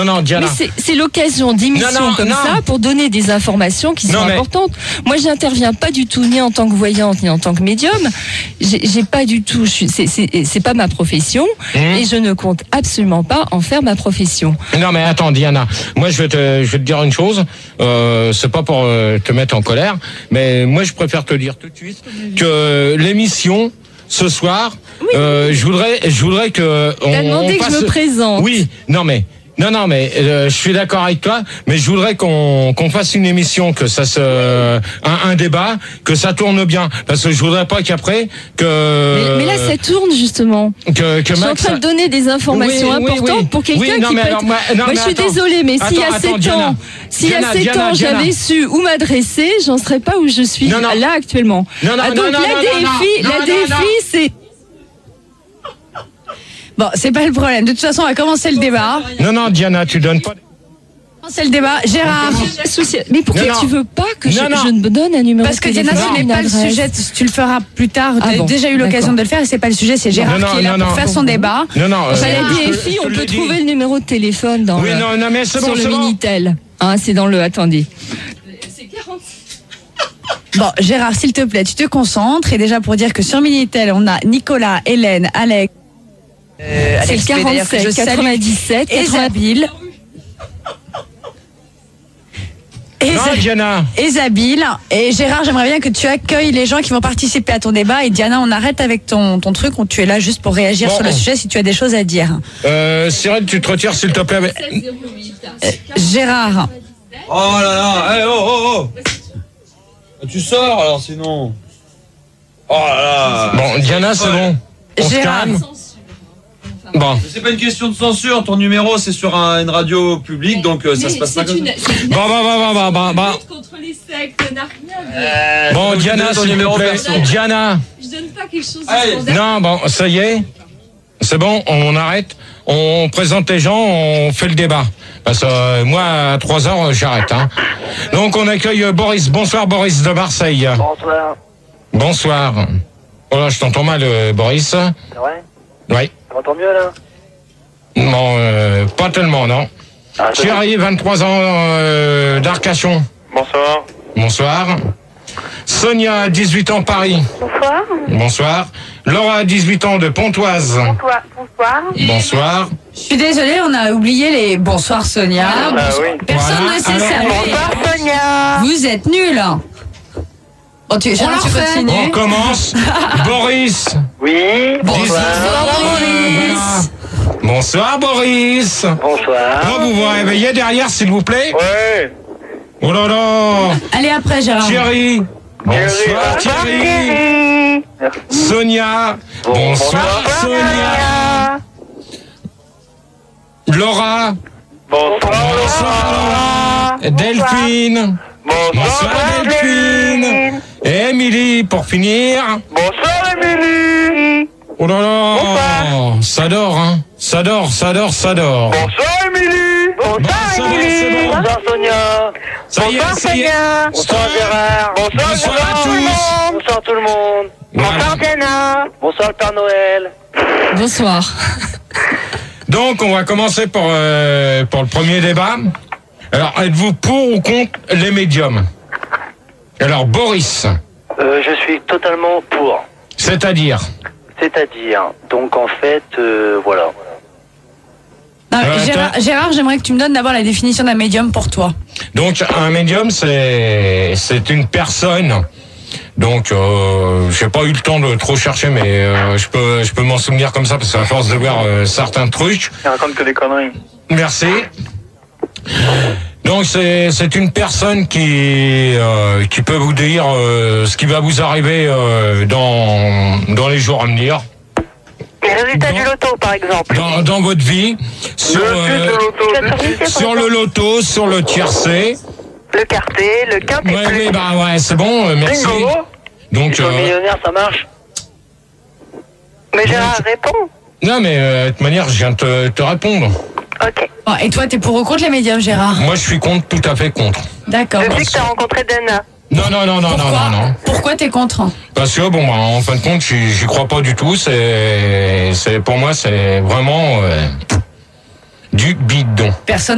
Non, Diana. Mais c'est l'occasion d'émissions comme ça pour donner des informations qui sont importantes. Moi, j'interviens pas du tout ni en tant que voyante ni en tant que médium. J'ai pas du tout. C'est pas ma profession et je ne compte absolument pas en faire ma profession. Non, mais attends, Diana. Moi, je vais te dire une chose. C'est pas pour te mettre en colère, mais moi, je préfère te dire tout de suite que l'émission ce soir, je voudrais que t'as demandé que je me présente. Oui, non mais je suis d'accord avec toi, mais je voudrais qu'on fasse une émission, que ça un débat, que ça tourne bien, parce que je voudrais pas qu'après que. Mais là, ça tourne justement. Que je suis en train de donner des informations importantes pour quelqu'un qui peut être. Moi, je suis désolée, mais s'il y a 7 ans, j'avais su où m'adresser, j'en serais pas où je suis là actuellement. Donc la défi, c'est. Bon, c'est pas le problème. De toute façon, on va commencer le débat. Non, Diana, tu donnes pas. C'est le débat. Gérard. Mais pourquoi tu veux pas que je ne donne un numéro? Parce que Diana, ce n'est pas le sujet. Tu le feras plus tard. Tu as déjà eu l'occasion de le faire et c'est pas le sujet. C'est Gérard qui est là pour faire son débat. La DFI, on peut trouver le numéro de téléphone sur le Minitel. C'est dans le. Attendez. C'est 46. Bon, Gérard, s'il te plaît, tu te concentres. Et déjà pour dire que sur Minitel, on a Nicolas, Hélène, Alex. C'est le 47, 97, Isabelle. Isabelle. Et Gérard, j'aimerais bien que tu accueilles les gens qui vont participer à ton débat. Et Diana, on arrête avec ton truc. Tu es là juste pour réagir sur le sujet si tu as des choses à dire. Cyril, tu te retires s'il te plaît. Gérard. Oh là là, hey, oh. Tu sors alors sinon. Oh là là. Bon, Diana, c'est bon. On se calme. Bon. C'est pas une question de censure, ton numéro c'est sur une radio publique, donc ça se passe pas comme ça. Bon. Contre les sectes, n'a rien de... Bon, Diana, s'il te plaît. Diana. Je donne pas quelque chose de Non, bon, ça y est. C'est bon, on arrête. On présente les gens, on fait le débat. Parce que moi, à 3h, j'arrête. Donc, on accueille Boris. Bonsoir, Boris de Marseille. Bonsoir. Oh là, je t'entends mal, Boris. C'est vrai? Oui. Tu m'entends mieux, là? Non, pas tellement, non. Thierry, 23 ans, d'Arcachon. Bonsoir. Sonia, 18 ans, Paris. Bonsoir. Laura, 18 ans, de Pontoise. Bonsoir. Je suis désolée, on a oublié les... Bonsoir, Sonia. Personne ne sait ça. Bonsoir, Sonia. Vous êtes nuls. Oh, tu continues. On commence. Boris. Oui. Bonsoir, Boris. Bonsoir, Boris. Bonsoir. Vous vous réveillez derrière, s'il vous plaît? Ouais. Oh là là. Allez, après, Gérard. Thierry. Bonsoir, Thierry. Sonia. Bonsoir, Sonia. Laura. Bonsoir, Laura. Delphine. Bonsoir, Delphine. Et Émilie, pour finir. Bonsoir, Émilie. Oh là là. Ça dort, Ça dort. Bonsoir, Émilie. Bonsoir, Émilie. Bonsoir, Sonia. Ça y est. Bonsoir, Gérard. Bonsoir à tous. Bonsoir, tout le monde. Bonsoir, Diana. Bonsoir, le Père Noël. Bonsoir. Donc, on va commencer pour le premier débat. Alors, êtes-vous pour ou contre les médiums? Alors, Boris. Je suis totalement pour. C'est-à-dire, donc en fait, voilà. Non, Gérard, j'aimerais que tu me donnes d'abord la définition d'un médium pour toi. Donc, un médium, c'est une personne. Donc, j'ai pas eu le temps de trop chercher, mais je peux m'en souvenir comme ça, parce qu'à force de voir certains trucs. Tu racontes que des conneries. Merci. Donc c'est une personne qui peut vous dire ce qui va vous arriver dans les jours à venir. Les résultats du loto, par exemple. Dans votre vie, sur le loto, sur le tiercé. Le quarté, le quintet. Ouais, c'est bon, merci. Bingo. Donc millionnaire, ça marche. Mais Gérard répond. Non, mais de toute manière, je viens de te répondre. Ok. Bon, et toi, t'es pour ou contre les médiums, Gérard? Moi, je suis contre, tout à fait contre. D'accord. Depuis que t'as rencontré Dana. Non. Pourquoi t'es contre? Parce que en fin de compte, j'y crois pas du tout. Pour moi, c'est vraiment du bidon. Personne